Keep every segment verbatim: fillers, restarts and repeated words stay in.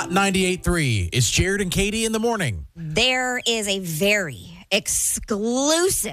ninety-eight point three. It's Jared and Katie in the morning. There is a very exclusive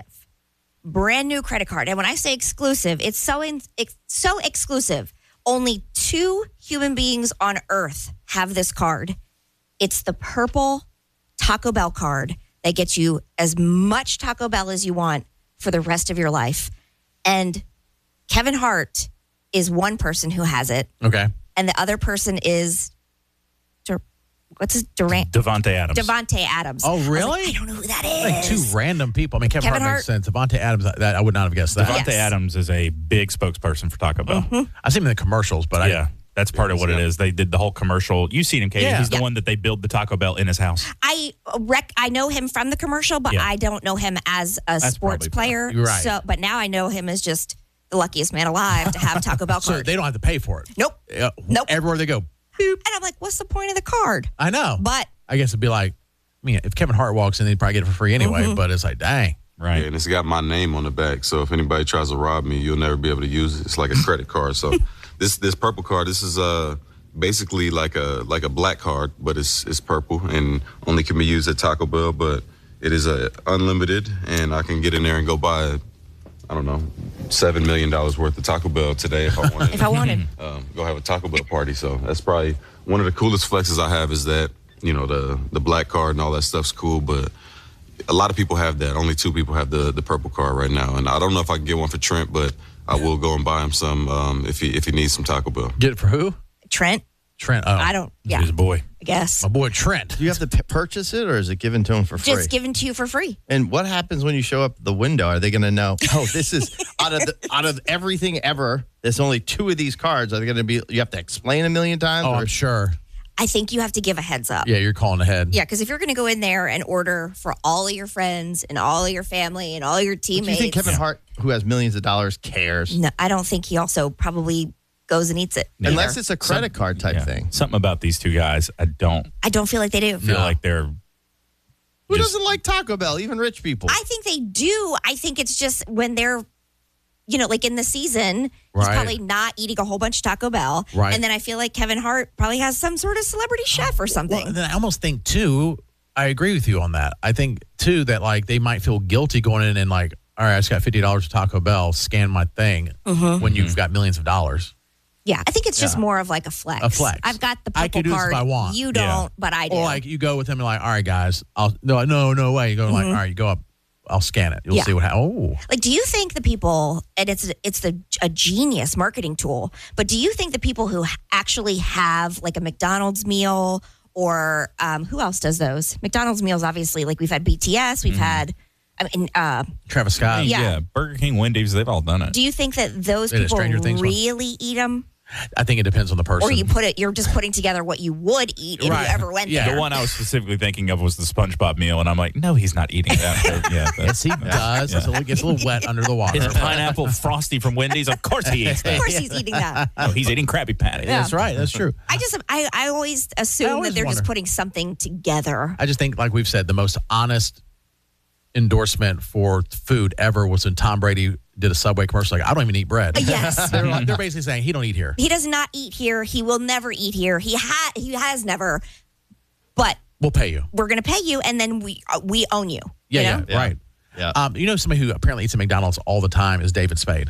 brand new credit card. And when I say exclusive, it's so in, it's so exclusive. Only two human beings on earth have this card. It's the purple Taco Bell card that gets you as much Taco Bell as you want for the rest of your life. And Kevin Hart is one person who has it. Okay. And the other person is, Dur- what's his, Durant? Devontae Adams. Devontae Adams. Oh, I was really? like, I don't know who that is. Like two random people. I mean, Kevin, Kevin Hart, Hart. makes sense. Devontae Adams, that I would not have guessed that. Devontae Yes. Adams is a big spokesperson for Taco Bell. Mm-hmm. I see him in the commercials, but I Yeah, that's part of what it is. They did the whole commercial. You've seen him, Katie. Yeah. He's the Yeah. one that they build the Taco Bell in his house. I rec- I know him from the commercial, but Yeah. I don't know him as a That's sports probably- player. you're right. So, but now I know him as just the luckiest man alive to have Taco Bell So card. they don't have to pay for it. nope. Uh, Nope. Everywhere they go. And I'm like, what's the point of the card? I know. But I guess it'd be like, I mean, if Kevin Hart walks in, they'd probably get it for free anyway. Mm-hmm. But it's like, dang. Right. Yeah, and it's got my name on the back, so if anybody tries to rob me, you'll never be able to use it. It's like a credit card. So this this purple card, this is uh basically like a like a black card, but it's it's purple and only can be used at Taco Bell. But it is a unlimited, and I can get in there and go buy, I don't know, seven million dollars worth of Taco Bell today if I wanted. if I wanted, um, go have a Taco Bell party. So that's probably one of the coolest flexes I have is that, you know, the the black card and all that stuff's cool, but a lot of people have that. Only two people have the, the purple card right now. And I don't know if I can get one for Trent, but I will go and buy him some um, if he if he needs some Taco Bell. Get it for who? Trent, Trent. Oh, I don't, yeah, He's a boy. I guess. my boy Trent. Do you have to p- purchase it, or is it given to him for free? Just given to you for free. And what happens when you show up at the window? Are they going to know? Oh, this is out of the, out of everything ever. There's only two of these cards. Are they going to be? You have to explain a million times. Oh, or- I'm sure. I think you have to give a heads up. Yeah, you're calling ahead. Yeah, because if you're going to go in there and order for all of your friends and all of your family and all your Do you teammates, think Kevin Hart, who has millions of dollars, cares? no, I don't think he also probably goes and eats it. Unless either. it's a credit card type Yeah. thing. Something about these two guys, I don't I don't feel like they do. feel No. like they're. Who Just- doesn't like Taco Bell? Even rich people. I think they do. I think it's just when they're, you know, like in the season, he's Right. probably not eating a whole bunch of Taco Bell. Right. And then I feel like Kevin Hart probably has some sort of celebrity chef or something. Well, then I almost think, too, I agree with you on that. I think, too, that, like, they might feel guilty going in and, like, all right, I just got fifty dollars at Taco Bell, scan my thing Mm-hmm. when you've got millions of dollars. yeah, I think it's just Yeah. more of like a flex. A flex. I've got the I purple can do this card. if I want. You don't, Yeah. but I do. Or, like, you go with them and, like, all right, guys, I'll, no, no, no way. You go, like, all right, you go up, I'll scan it. You'll Mm-hmm. Yeah. see what happens. Oh. Like, do you think the people, and it's it's the a genius marketing tool, but do you think the people who actually have like a McDonald's meal or um, who else does those? McDonald's meals, obviously, like we've had B T S, we've had, I mean, uh, Travis Scott. Yeah. Yeah. Burger King, Wendy's, they've all done it. do you think that those They had a people Stranger Things one. really eat them? I think it depends on the person. Or you put it, you're just putting together what you would eat if Right. you ever went Yeah. there. The one I was specifically thinking of was the SpongeBob meal, and I'm like, no, he's not eating that. But yeah, Yes, that's, he does. Yeah. So it gets a little wet under the water. his pineapple frosty from Wendy's, of course he eats Of that. course he's eating that. No, he's eating Krabby Patty. Yeah. That's right. That's true. I just, I, I always assume I always that they're wonder. just putting something together. I just think, like we've said, the most honest endorsement for food ever was when Tom Brady did a Subway commercial. Like, I don't even eat bread. Yes. they're, like, they're basically saying he don't eat here. He does not eat here. He will never eat here. He ha- he has never. But We'll pay you. we're going to pay you, and then we uh, we own you. Yeah, you yeah, know? Yeah. right. Yeah. Um, you know, somebody who apparently eats at McDonald's all the time is David Spade.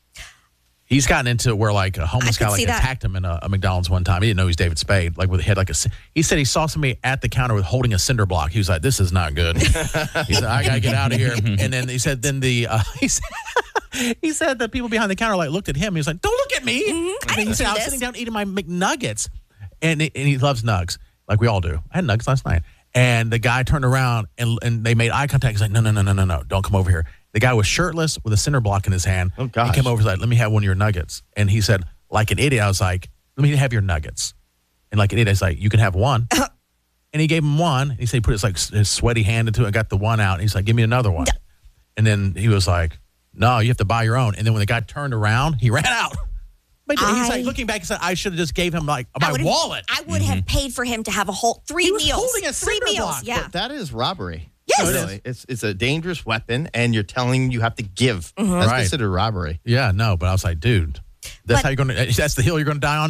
He's gotten into where like a homeless I could guy like see that. attacked him in a, a McDonald's one time. He didn't know he was David Spade. Like with he had like a. c- He said he saw somebody at the counter with holding a cinder block. He was like, "This is not good." He said, "I gotta get out of here." And then he said, "Then the uh, he said." He said that people behind the counter like looked at him. He was like, "Don't look at me." I And didn't he said, do "I was this." sitting down eating my McNuggets," and and he loves nugs like we all do. I had nuggets last night, and the guy turned around and and they made eye contact. He's like, "No, no, no, no, no, no! Don't come over here." The guy was shirtless with a cinder block in his hand. Oh, gosh. He came over and was like, "Let me have one of your nuggets." And he said, like an idiot, I was like, "Let me have your nuggets." And like an idiot, I was like, "You can have one." And he gave him one. He said he put his like his sweaty hand into it and got the one out. And he's like, "Give me another one." And then he was like, "No, you have to buy your own." And then when the guy turned around, he ran out. But he's I- like looking back, he said, "I should have just gave him like I my would've- wallet." I would have paid for him to have a whole three He was meals. holding a three cinder meals. block. Yeah. But that is robbery. Yes. No, it Really. It's it's a dangerous weapon, and you're telling you have to give. That's Right. considered robbery. Yeah, no, but I was like, dude, that's But- how you're going to. That's the hill you're going to die on.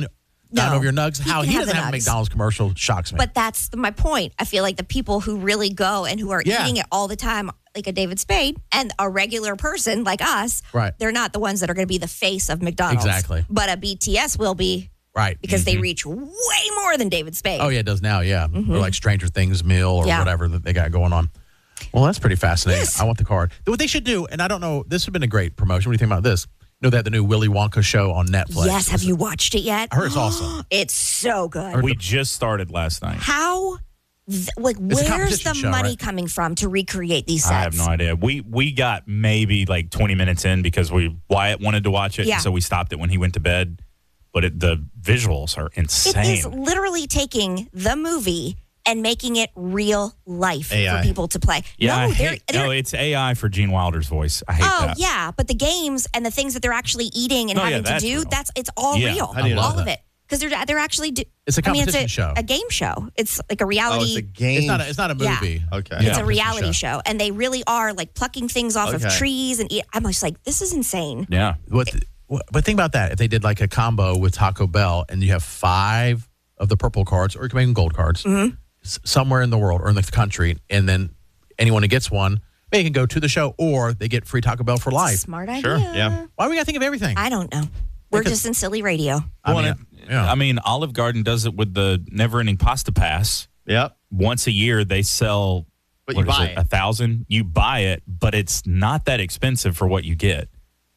Not No. over your nugs. He How can he have doesn't the have a nugs. McDonald's commercial shocks me. But that's my point. I feel like the people who really go and who are Yeah. eating it all the time, like a David Spade, and a regular person like us, Right. they're not the ones that are going to be the face of McDonald's. Exactly. But a B T S will be right. because they reach way more than David Spade. Oh, yeah, it does now, yeah. Or like Stranger Things meal or Yeah. whatever that they got going on. Well, that's pretty fascinating. Yes. I want the card. What they should do, and I don't know, this would have been a great promotion. What do you think about this? You know, they had the new Willy Wonka show on Netflix. Yes. Have you watched it yet? I heard it's awesome. It's so good. We just started last night. How, th- like, a where's competition the show, money right? coming from to recreate these sets? I have no idea. We we got maybe like twenty minutes in because we Wyatt wanted to watch it, Yeah. so we stopped it when he went to bed. But it, the visuals are It insane. is literally taking the movie and making it real life A I. for people to play. yeah, no, I they're, hate, they're no, it's A I for Gene Wilder's voice. I hate Oh that. yeah, but the games and the things that they're actually eating and Oh, yeah, having to that's do, real. that's it's all Yeah, real. I didn't all know of that. it. Because they're they're actually do, It's a I mean, it's competition a, show. a game show. It's like a Oh, reality. it's a game. It's not a, it's not a Yeah. movie. Okay. it's Yeah. a reality show. and they really are like plucking things off of Okay. trees and eat. I'm just like, this is insane. Yeah. What, what, but think about that. If they did like a combo with Taco Bell and you have five of the purple cards, or you can make them gold cards, Mm-hmm. s- somewhere in the world or in the country, and then anyone who gets one, they can go to the show or they get free Taco Bell for life. Smart idea. Sure, yeah. Why do we got to think of everything? I don't know. We're Because- just in silly radio. I Well, mean, and- yeah. I mean, Olive Garden does it with the Never Ending Pasta Pass. Yep. Once a year, they sell But what you is buy it, it. a thousand. You buy it, but it's not that expensive for what you get.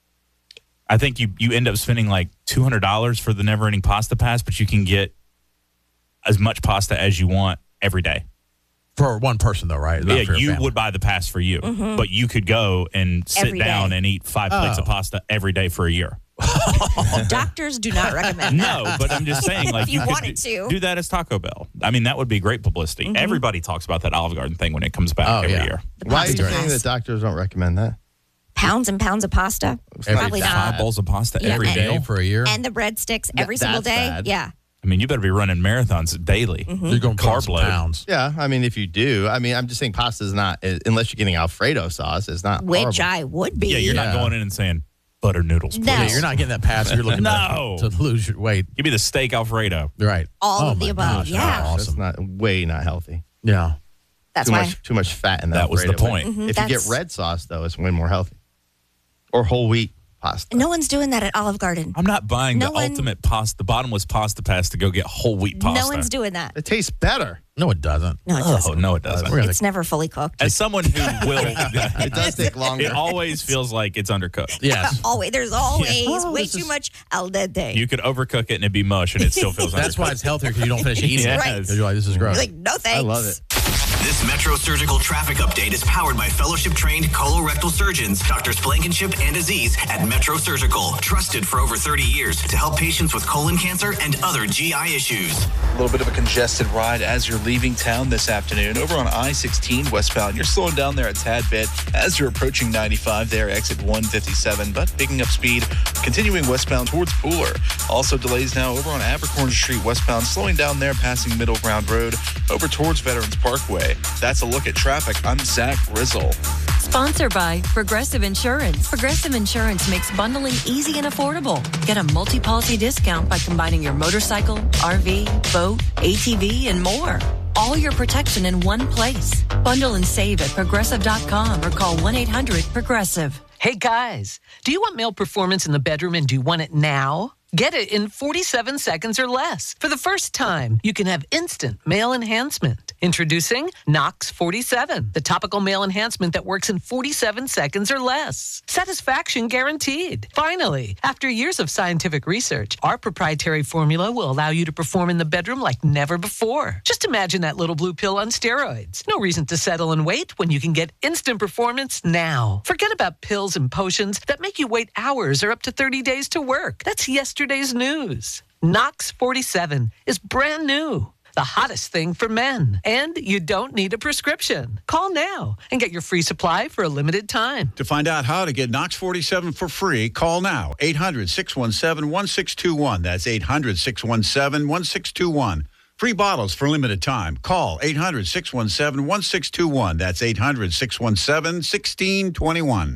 I think you you end up spending like two hundred dollars for the Never Ending Pasta Pass, but you can get as much pasta as you want every day. For one person, though, right? Not yeah, for your you family. would buy the pass for you, but you could go and sit Every down day. and eat five plates Oh. of pasta every day for a year. Doctors do not recommend that. No, but I'm just saying, like, If you could wanted do, to. do that as Taco Bell. I mean, that would be great publicity. Everybody talks about that Olive Garden thing when it comes back Oh, every yeah. year. Why are you pasta saying pass. that doctors don't recommend that? Pounds and pounds of pasta. Every Probably time. not. Five bowls of pasta Yeah, every and- day. for a year. And the breadsticks every Th- single that's day. bad. Yeah. I mean, you better be running marathons daily. You're going to put on Carb some load. pounds. Yeah, I mean, if you do, I mean, I'm just saying pasta's not, unless you're getting Alfredo sauce, it's not Which horrible. I would be. Yeah, you're Yeah. not going in and saying butter noodles. No. please." Yeah, you're not getting that pass. You're looking No. to, to lose your weight. Give me the steak Alfredo. Right. All Oh of the my above, gosh, yeah. that's That's awesome. not way not healthy. Yeah. That's too why. much too much fat in that. That was the Alfredo. point. Mhm, If you get that's- red sauce though, it's way more healthy. Or whole wheat pasta. No one's doing that at Olive Garden. I'm not buying No the one- ultimate pasta, the bottomless pasta pass to go get whole wheat pasta. No one's doing that. It tastes better. No, it doesn't. No, it Oh, doesn't. no, it doesn't. We're gonna- It's never fully cooked. As someone who will, It does take longer. it always feels like it's undercooked. Yes. Always, there's always Oh, way this too is- much al dente. You could overcook it and it'd be mush, and it still feels That's why undercooked. it's healthier because you don't finish eating Yes. it. Right. Because you're like, this is gross. Like, no thanks. I love it. This Metro Surgical traffic update is powered by fellowship-trained colorectal surgeons, Doctors Blankenship and Aziz at Metro Surgical, trusted for over thirty years to help patients with colon cancer and other G I issues. A little bit of a congested ride as you're leaving town this afternoon. Over on I sixteen westbound, you're slowing down there a tad bit as you're approaching ninety-five there, exit one fifty-seven, but picking up speed, continuing westbound towards Pooler. Also delays now over on Abercorn Street westbound, slowing down there passing Middle Ground Road over towards Veterans Parkway. That's a look at traffic. I'm Zach Grizzle. Sponsored by Progressive Insurance. Progressive Insurance makes bundling easy and affordable. Get a multi-policy discount by combining your motorcycle, R V, boat, A T V, and more. All your protection in one place. Bundle and save at progressive dot com or call one eight hundred progressive. Hey guys, do you want male performance in the bedroom and do you want it now? Get it in forty-seven seconds or less. For the first time, you can have instant male enhancement. Introducing Nox forty-seven, the topical male enhancement that works in forty-seven seconds or less. Satisfaction guaranteed. Finally, after years of scientific research, our proprietary formula will allow you to perform in the bedroom like never before. Just imagine that little blue pill on steroids. No reason to settle and wait when you can get instant performance now. Forget about pills and potions that make you wait hours or up to thirty days to work. That's yesterday's news. Nox forty-seven is brand new. The hottest thing for men. And you don't need a prescription. Call now and get your free supply for a limited time. To find out how to get Nox forty-seven for free, call now. eight hundred, six one seven, one six two one. That's eight hundred, six one seven, one six two one. Free bottles for limited time. Call eight hundred, six one seven, one six two one. That's eight hundred, six one seven, one six two one.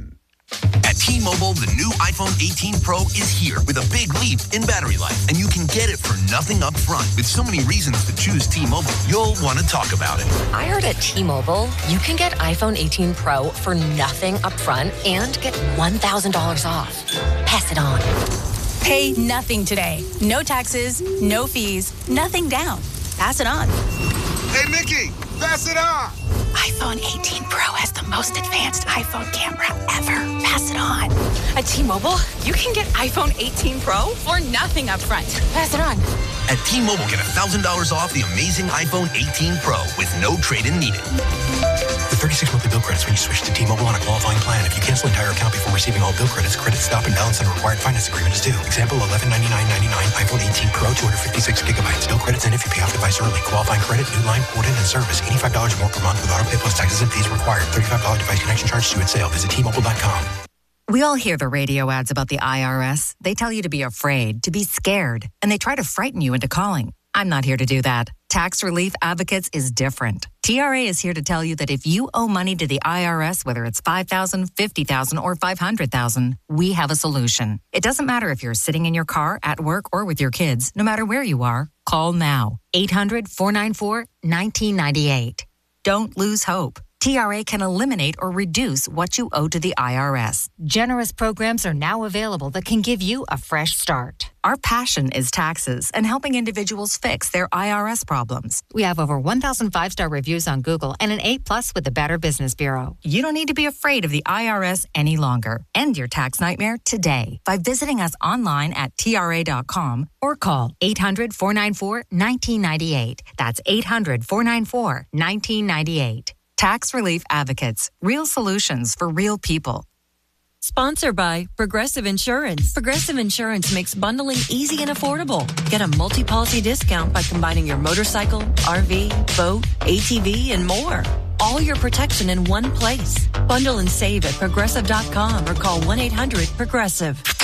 At T-Mobile, the new iPhone eighteen Pro is here with a big leap in battery life, and you can get it for nothing up front. With so many reasons to choose T-Mobile, you'll want to talk about it. I heard at T-Mobile, you can get iPhone eighteen Pro for nothing up front and get one thousand dollars off. Pass it on. Pay nothing today. No taxes, no fees, nothing down. Pass it on. Hey, Mickey, pass it on. iPhone eighteen Pro has the most advanced iPhone camera ever. Pass it on. At T-Mobile, you can get iPhone eighteen Pro for nothing up front. Pass it on. At T-Mobile, get one thousand dollars off the amazing iPhone eighteen Pro with no trade-in needed. With thirty-six monthly bill credits when you switch to T-Mobile on a qualifying plan. If you cancel entire account before receiving all bill credits, credit stop and balance on a required finance agreement is due. Example, eleven ninety-nine ninety-nine iPhone eighteen Pro, two hundred fifty-six gigabytes. Bill credits in if you pay off device early. Qualifying credit, new line, port in, and service. eighty-five dollars more per month with auto pay plus taxes and fees required. thirty-five dollars device connection charge due at sale. Visit T Mobile dot com. We all hear the radio ads about the I R S. They tell you to be afraid, to be scared, and they try to frighten you into calling. I'm not here to do that. Tax Relief Advocates is different. T R A is here to tell you that if you owe money to the I R S, whether it's five thousand dollars, fifty thousand dollars, or five hundred thousand dollars, we have a solution. It doesn't matter if you're sitting in your car, at work, or with your kids. No matter where you are, call now. eight hundred, four nine four, one nine nine eight. Don't lose hope. T R A can eliminate or reduce what you owe to the I R S. Generous programs are now available that can give you a fresh start. Our passion is taxes and helping individuals fix their I R S problems. We have over one thousand five-star reviews on Google and an A plus with the Better Business Bureau. You don't need to be afraid of the I R S any longer. End your tax nightmare today by visiting us online at T R A dot com or call eight hundred, four nine four, one nine nine eight. That's eight hundred, four nine four, one nine nine eight. Tax Relief Advocates. Real solutions for real people. Sponsored by Progressive Insurance. Progressive Insurance makes bundling easy and affordable. Get a multi-policy discount by combining your motorcycle, R V, boat, A T V, and more. All your protection in one place. Bundle and save at progressive dot com or call one eight hundred progressive.